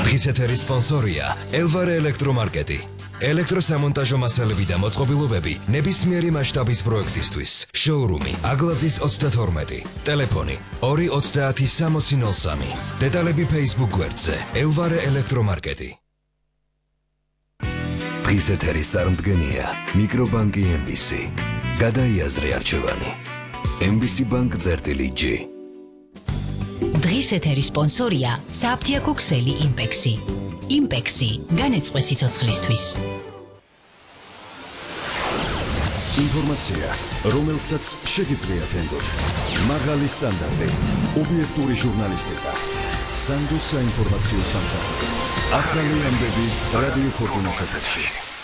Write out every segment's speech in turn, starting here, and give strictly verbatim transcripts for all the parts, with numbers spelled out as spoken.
დღის ეთერის სპონსორია ელვარე ელექტრომარკეტი. ელექტროსამონტაჟო მასალები და მოწყობილობები ნებისმიერი მასშტაბის პროექტისთვის. შოურუმი აგლაძის ოცდათორმეტი. ტელეფონი ორი ოცდაათი სამოცი ნოლ სამი. დეტალები Facebook გვერდზე ელვარე ელექტრომარკეტი. დღის ეთერის წარმდგენია მიკრობანკი ემ ბი სი. გადაიაზრე არჩევანი. ემ ბი სი ბანკ წერტილი ჯი. დღის ეთერის სპონსორია საფთიაქო ქსელი იმპექსი. იმპექსი განეწყვე სიცოცხლისთვის. ინფორმაცია, რომელსაც შეგიძლიათ ენდოთ. მაღალი სტანდარტი, ობიექტური ჟურნალისტიკა. სანდოს საინფორმაციო სამსახური. ახალი ამბები რადიო ფორტუნას ეთერში.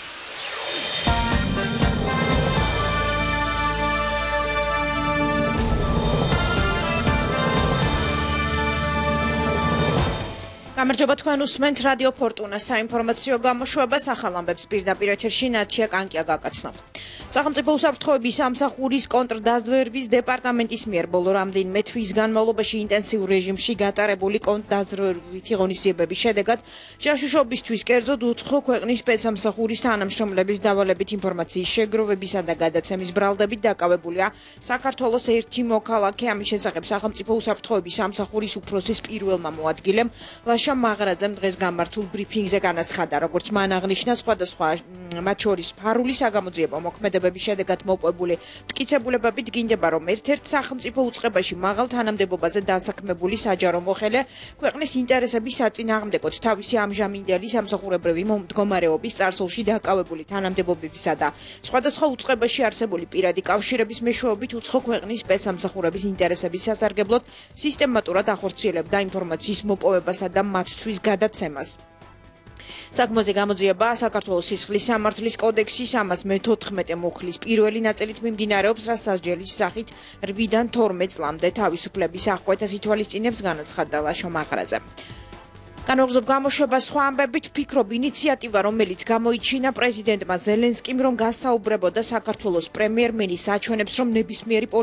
გამარჯობა, თქვენ უსმენთ რადიო ფორტუნა საინფორმაციო გამოშვებას. ახალ ამბებს პირდაპირ ეთერში ნათია კანკია გაკაცნობ. სახელმწიფო უსაფრთხოების სამსახურის კონტრდაზვერვის დეპარტამენტის მიერ ბოლო რამდენიმე თვის განმავლობაში ინტენსიურ რეჟიმში გატარებული კონტრდაზვერვითი ღონისძიებების შედეგად ჯაშუშობისთვის კერძოდ უცხო ქვეყნის სპეცსამსახურის თანამშრომლების დავალებით ინფორმაციის შეგროვებისა და გადაცემის ბრალდებით დაკავებულია საქართველოს ერთი მოქალაქე. ამის შესახებ სახელმწიფო უსაფრთხოების სამსახურის უფროსის პირველმა მოადგილემ ლაშა მაღრაძემ დღეს გამართულ ბრიფინგზე განაცხადა, როგორც მან აღნიშნა, სხვადასხვა მათ შორის ფარული საგამოძიებო მოქმედებების შედეგად მოპოვებული მტკიცებულებები დგინდება, რომ ერთ-ერთ სახელმწიფო უწყებაში მაღალ თანამდებობაზე დასაქმებული საჯარო მოხელე ქვეყნის ინტერესების საწინააღმდეგოდ თავისი ამჟამინდელი სამსახურებრივი მდგომარეობის წარსულში დაკავებული თანამდებობებისა და სხვადასხვა უწყებაში არსებული პირადი კავშირების მეშვეობით უცხო ქვეყნის სპეცსამსახურების ინტერესების სასარგებლოდ სისტემატურად ახორციელებდა ინფორმაციის მოპოვებასა და მათთვის გადაცემას. საქმოზე გამოძიება საქართველოს სისხლის სამართლის კოდექსის სამას მეთოთხმეტე მუხლის პირველი ნაწილით მიმდინარეობს, რაც სასჯელის სახით რვიდან თორმეტ წლამდე თავისუფლების აღკვეთას ითვალისწინებს, განაცხადა ლაშა მაღრაძე. განვაგრძობ გამოშვებას სხვა ამბებით ვფიქრობ, ინიციატივა, რომელიც გამოიჩინა პრეზიდენტმა ზელენსკიმ, რომ გასაუბრებოდა საქართველოს პრემიერ-მინისტრს, აჩვენებს, რომ ნებისმიერი